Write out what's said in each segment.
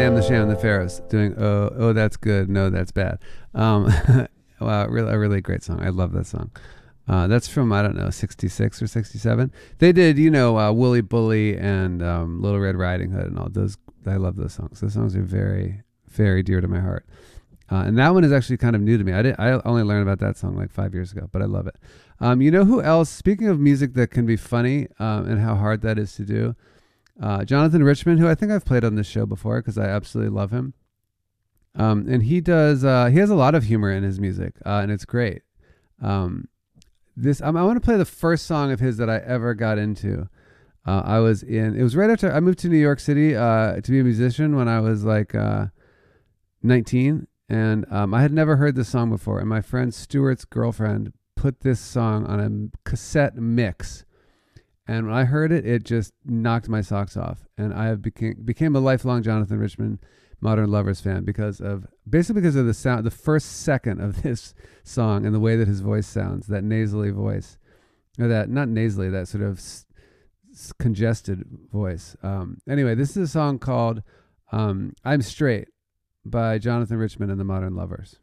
Sam the Sham the Pharaohs doing oh that's good, no that's bad. Wow, really a really great song. I love that song. That's from, I don't know, 66 or 67. They did, Wooly Bully and Little Red Riding Hood and all those. I love those songs. Those songs are very, very dear to my heart. And that one is actually kind of new to me. I only learned about that song like 5 years ago, but I love it. You know who else, speaking of music that can be funny and how hard that is to do, Jonathan Richman, who I think I've played on this show before because I absolutely love him. And he has a lot of humor in his music, and it's great. I want to play the first song of his that I ever got into. It was right after I moved to New York City to be a musician when I was like 19, and I had never heard this song before, and my friend Stuart's girlfriend put this song on a cassette mix, and when I heard it, it just knocked my socks off, and I became a lifelong Jonathan Richman Modern Lovers fan because of the sound, the first second of this song and the way that his voice sounds, that nasally voice, or that, not nasally, that sort of congested voice. Anyway, this is a song called I'm Straight by Jonathan Richman and the Modern Lovers.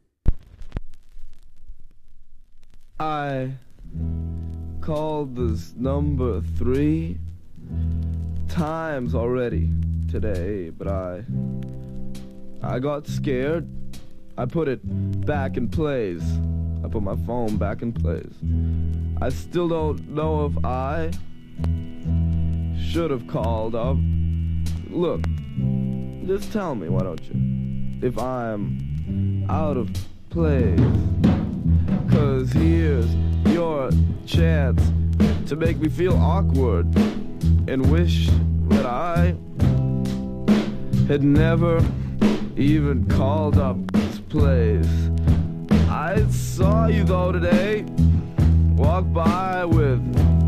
I called this number 3 times already today, but I got scared. I put it back in place. I put my phone back in place. I still don't know if I should have called up. Look, just tell me, why don't you, if I'm out of place. 'Cause here's your chance to make me feel awkward and wish that I had never even called up this place. I saw you though today, walk by with